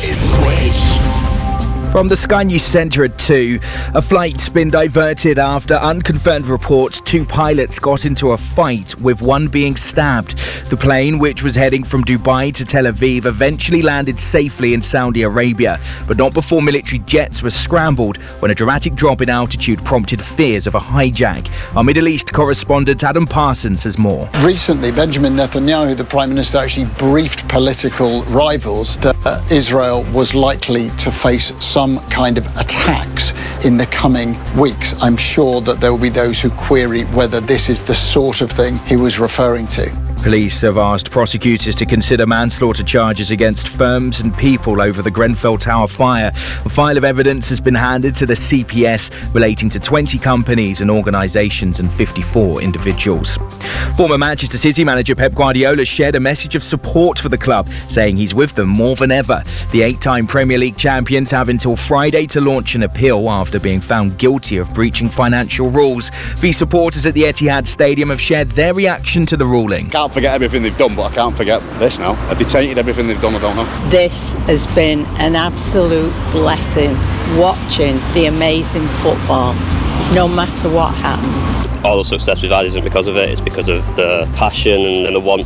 is Switch. From the Sky News Centre at 2, a flight's been diverted after unconfirmed reports 2 pilots got into a fight, with one being stabbed. The plane, which was heading from Dubai to Tel Aviv, eventually landed safely in Saudi Arabia, but not before military jets were scrambled when a dramatic drop in altitude prompted fears of a hijack. Our Middle East correspondent Adam Parsons has more. Recently, Benjamin Netanyahu, the Prime Minister, actually briefed political rivals that Israel was likely to face some kind of attacks in the coming weeks. I'm sure that there will be those who query whether this is the sort of thing he was referring to. Police have asked prosecutors to consider manslaughter charges against firms and people over the Grenfell Tower fire. A file of evidence has been handed to the CPS relating to 20 companies and organisations and 54 individuals. Former Manchester City manager Pep Guardiola shared a message of support for the club, saying he's with them more than ever. The 8-time Premier League champions have until Friday to launch an appeal after being found guilty of breaching financial rules. The supporters at the Etihad Stadium have shared their reaction to the ruling. Can't forget everything they've done, but I can't forget this now. Have they tainted everything they've done? I don't know. This has been an absolute blessing, watching the amazing football, no matter what happens. All the success we've had isn't because of it, it's because of the passion and the want